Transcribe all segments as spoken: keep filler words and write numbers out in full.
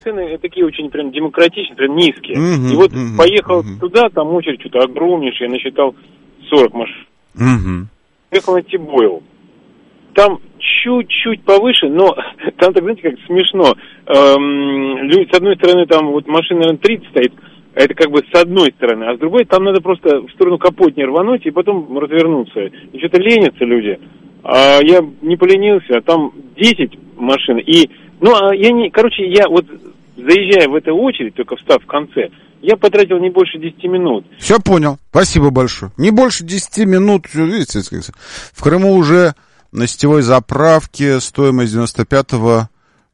Цены такие очень прям демократичные, прям низкие. Uh-huh, и вот uh-huh, поехал uh-huh. туда, там очередь что-то огромнейшая, я насчитал сорок машин. Uh-huh. Поехал на Тибойл. Там чуть-чуть повыше, но там, так знаете, как смешно. Эм, люди, с одной стороны, там вот машина, наверное, тридцать стоит, это как бы с одной стороны, а с другой там надо просто в сторону капотни рвануть и потом развернуться. И что-то ленятся люди. А я не поленился, а там десять машин. И, ну, а я не, короче, я вот заезжая в эту очередь, только встав в конце, я потратил не больше десяти минут. Все понял. Спасибо большое. Не больше десяти минут. Видите, в Крыму уже на сетевой заправке стоимость девяносто пятого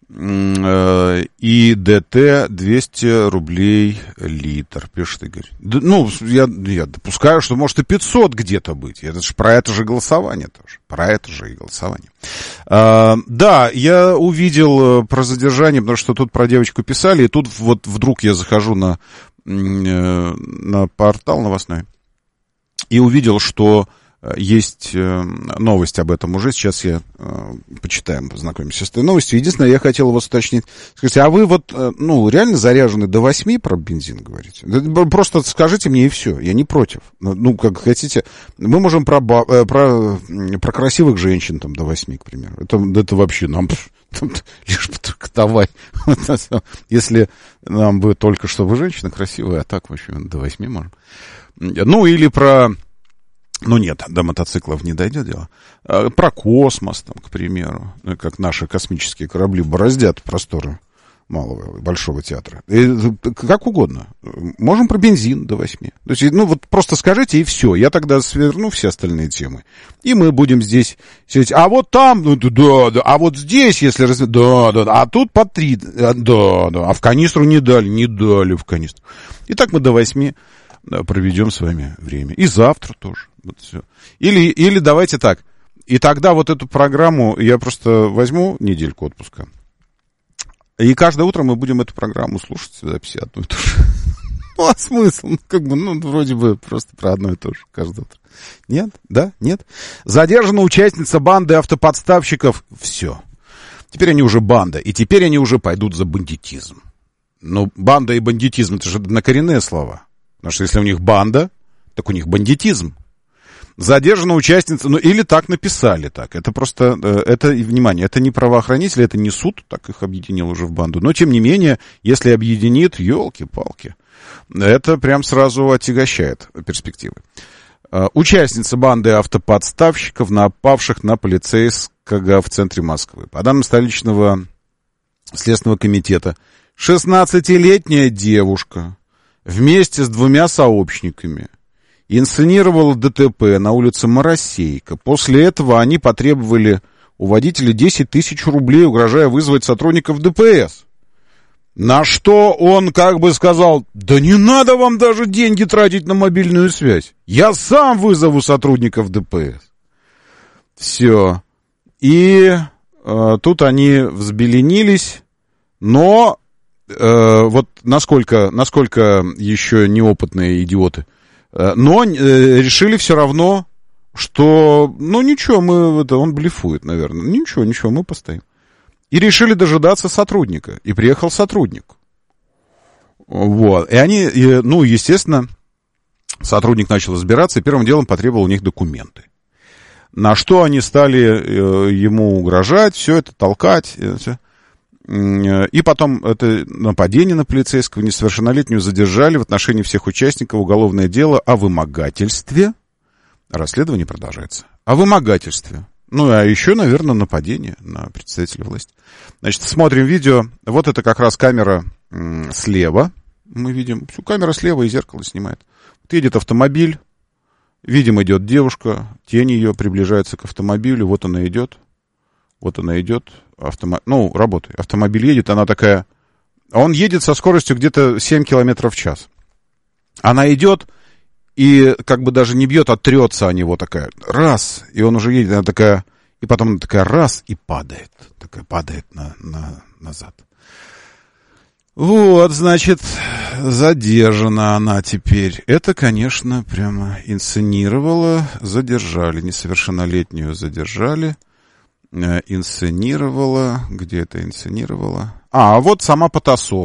э, и ДТ двести рублей литр, пишет Игорь. Да, ну, я, я допускаю, что может и пятьсот где-то быть. Это же, про это же голосование тоже. Про это же и голосование. А, да, я увидел про задержание, потому что тут про девочку писали, и тут вот вдруг я захожу на, на портал новостной и увидел, что есть новость об этом уже. Сейчас я э, почитаем, познакомимся с этой новостью. Единственное, я хотел вас уточнить. Скажите, а вы вот, ну, реально заряжены до восьми про бензин, говорите? Просто скажите мне, и все. Я не против. Ну, как хотите. Мы можем про, про, про красивых женщин там до восьми, к примеру. Это, это вообще нам там, лишь бы только давай. Если нам бы только чтобы женщина красивая, а так вообще до восьми можем. Ну, или про... Ну, нет, до мотоциклов не дойдет дело. А, про космос, там, к примеру, как наши космические корабли бороздят просторы малого, большого театра. И, как угодно. Можем про бензин до восьми. То есть, ну, вот просто скажите, и все. Я тогда сверну все остальные темы. И мы будем здесь сидеть. А вот там, ну, да, да. А вот здесь, если... Раз... Да, да, да. А тут по три. Да, да. А в канистру не дали. Не дали в канистру. И так мы до восьми проведем с вами время. И завтра тоже. Вот все. Или, или давайте так. И тогда вот эту программу я просто возьму недельку отпуска. И каждое утро мы будем эту программу слушать, записи одну и ту же. Ну, а смысл? Ну, как бы, ну, вроде бы просто про одно и то же каждое утро. Нет? Да? Нет? Задержана участница банды автоподставщиков. Все. Теперь они уже банда. И теперь они уже пойдут за бандитизм. Но банда и бандитизм — это же однокоренные слова. Потому что если у них банда, так у них бандитизм. Задержана участница, ну или так написали так. Это просто, это, внимание, это не правоохранители, это не суд, так их объединил уже в банду. Но, тем не менее, если объединит, елки-палки, это прям сразу отягощает перспективы. Участница банды автоподставщиков, напавших на полицейского в центре Москвы. По данным столичного Следственного комитета, шестнадцатилетняя девушка вместе с двумя сообщниками инсценировала ДТП на улице Моросейка. После этого они потребовали у водителя десять тысяч рублей, угрожая вызвать сотрудников ДПС. На что он как бы сказал: да не надо вам даже деньги тратить на мобильную связь. Я сам вызову сотрудников ДПС. Все. И э, тут они взбеленились, но э, вот насколько, насколько еще неопытные идиоты. Но э, решили все равно, что, ну, ничего, мы, это, он блефует, наверное. Ничего, ничего, мы постоим. И решили дожидаться сотрудника. И приехал сотрудник. Вот. И они, и, ну, естественно, сотрудник начал разбираться и первым делом потребовал у них документы. На что они стали э, ему угрожать, все это толкать. Э, все. И потом это нападение на полицейского несовершеннолетнюю задержали. В отношении всех участников уголовное дело о вымогательстве. Расследование продолжается. О вымогательстве. Ну, а еще, наверное, нападение на представителя власти. Значит, смотрим видео. Вот это как раз камера м- слева. Мы видим, всю камера слева и зеркало снимает. Вот едет автомобиль. Видим, идет девушка. Тень ее приближается к автомобилю. Вот она идет. Вот она идет. Автомо... Ну, работает. Автомобиль едет, она такая... Он едет со скоростью где-то семь километров в час. Она идет и как бы даже не бьет, а трется о него такая. Раз, и он уже едет, она такая... И потом она такая раз, и падает. Такая падает на, на, назад. Вот, значит, задержана она теперь. Это, конечно, прямо инсценировала. Задержали. Несовершеннолетнюю задержали. Инсценировала. Где это инсценировала? А, вот сама потасовка.